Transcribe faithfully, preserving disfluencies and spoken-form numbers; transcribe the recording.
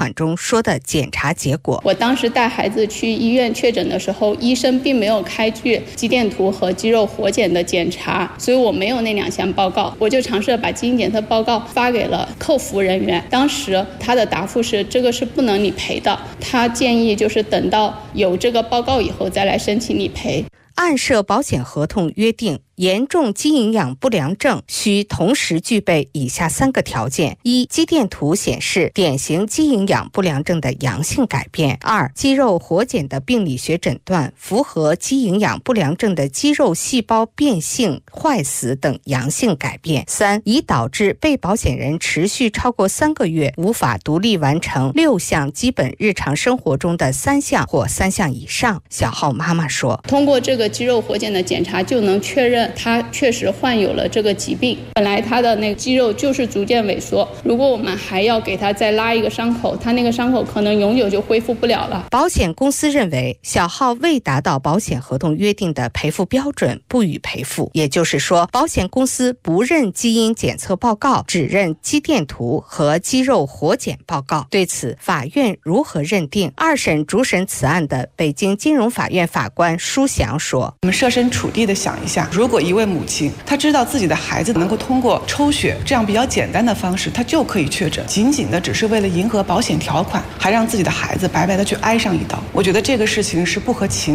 款中说的检查结果。 我当时带孩子去医院确诊的时候，医生并没有开具肌电图和肌肉活检的检查，所以我没有那两项报告。我就尝试把基因检测报告发给了客服人员，当时他的答复是这个是不能理赔的，他建议就是等到有这个报告以后再来申请理赔。 按涉保险合同约定，严重肌营养不良症需同时具备以下三个条件：一、肌电图显示典型肌营养不良症的阳性改变；二、肌肉活检的病理学诊断符合肌营养不良症的肌肉细胞变性、坏死等阳性改变；三、已导致被保险人持续超过三个月无法独立完成六项基本日常生活中的三项或三项以上。小浩妈妈说， 通过这个肌肉活检的检查就能确认他确实患有了这个疾病，本来他的那个肌肉就是逐渐萎缩，如果我们还要给他再拉一个伤口，他那个伤口可能永久就恢复不了了。 保险公司认为小浩未达到保险合同约定的赔付标准，不予赔付，也就是说保险公司不认基因检测报告，只认肌电图和肌肉活检报告。对此法院如何认定？二审主审此案的北京金融法院法官舒祥说， 我们设身处地的想一下，如果一位母亲她知道自己的孩子能够通过抽血这样比较简单的方式，她就可以确诊，仅仅的只是为了迎合保险条款，还让自己的孩子白白的去挨上一刀，我觉得这个事情是不合情